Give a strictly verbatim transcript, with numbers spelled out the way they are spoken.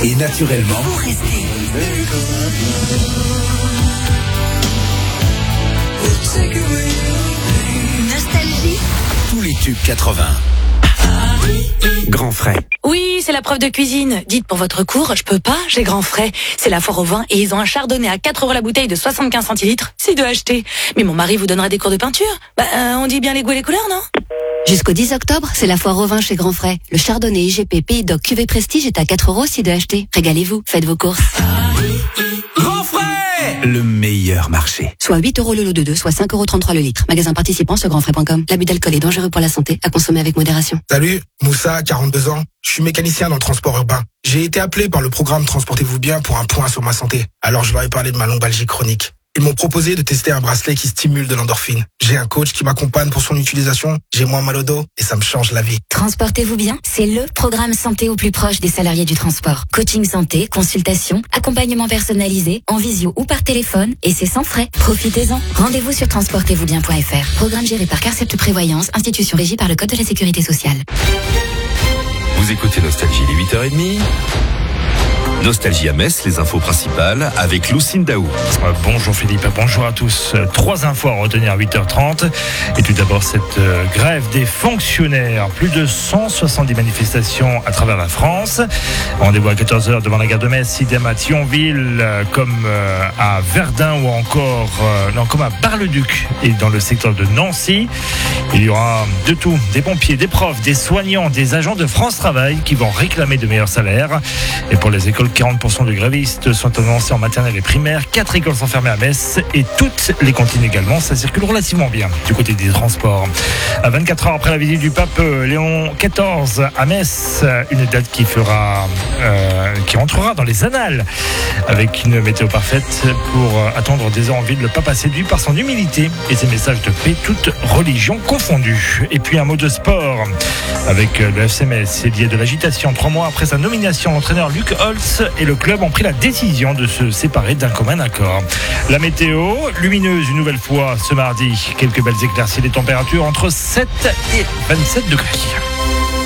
Et naturellement, vous restez. Nostalgie. tous les tubes quatre-vingts. Grand frais. Oui, c'est la preuve de cuisine. Dites pour votre cours, je peux pas, j'ai grand frais. C'est la foire au vin et ils ont un chardonnay à quatre euros la bouteille de soixante-quinze centilitres. C'est de acheter. Mais mon mari vous donnera des cours de peinture. Bah, euh, on dit bien les goûts et les couleurs, non? Jusqu'au dix octobre, c'est la foire au vin chez Grand Frais. Le chardonnay I G P Pays Doc Cuvée Prestige est à quatre euros si de acheter. Régalez-vous, faites vos courses. Grand frais, le meilleur marché. Soit huit euros le lot de deux, soit cinq euros trente-trois le litre. Magasin participant sur grandfrais point com. L'abus d'alcool est dangereux pour la santé, à consommer avec modération. Salut, Moussa, quarante-deux ans. Je suis mécanicien dans le transport urbain. J'ai été appelé par le programme Transportez-vous bien pour un point sur ma santé. Alors je leur ai parlé de ma lombalgie chronique. Ils m'ont proposé de tester un bracelet qui stimule de l'endorphine. J'ai un coach qui m'accompagne pour son utilisation. J'ai moins mal au dos et ça me change la vie. Transportez-vous bien, c'est le programme santé au plus proche des salariés du transport. Coaching santé, consultation, accompagnement personnalisé, en visio ou par téléphone, et c'est sans frais. Profitez-en. Rendez-vous sur transportez vous bien point f r. Programme géré par Carcept Prévoyance, institution régie par le Code de la Sécurité sociale. Vous écoutez Nostalgie, les huit heures trente. Nostalgie à Metz, les infos principales avec Lucine Daou. Euh, bonjour Philippe, bonjour à tous. Euh, Trois infos à retenir à huit heures trente. Et tout d'abord cette euh, grève des fonctionnaires. Plus de cent soixante-dix manifestations à travers la France. Rendez-vous à quatorze heures devant la gare de Metz, idem à Thionville, euh, comme euh, à Verdun ou encore euh, non, comme à Bar-le-Duc et dans le secteur de Nancy. Il y aura de tout, des pompiers, des profs, des soignants, des agents de France Travail qui vont réclamer de meilleurs salaires. Et pour les écoles, quarante pour cent de grévistes sont annoncés en maternelle et primaire. Quatre écoles sont fermées à Metz et toutes les cantines également. Ça circule relativement bien du côté des transports. À vingt-quatre heures après la visite du pape Léon quatorze à Metz, une date qui fera, euh, qui rentrera dans les annales avec une météo parfaite pour attendre des heures en ville. Le pape a séduit par son humilité et ses messages de paix, toutes religions confondues. Et puis un mot de sport avec le F C Metz. Il y a de l'agitation. Trois mois après sa nomination, l'entraîneur Luc Holtz et le club ont pris la décision de se séparer d'un commun accord. La météo, lumineuse une nouvelle fois ce mardi. Quelques belles éclaircies, des températures entre sept et vingt-sept degrés.